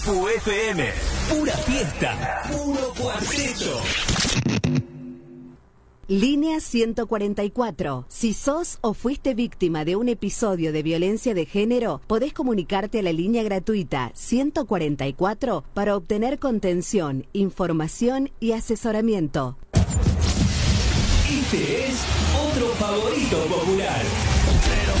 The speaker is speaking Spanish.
UFM, pura fiesta, puro cuarteto. Línea 144. Si sos o fuiste víctima de un episodio de violencia de género, podés comunicarte a la línea gratuita 144 para obtener contención, información y asesoramiento. Este es otro favorito popular.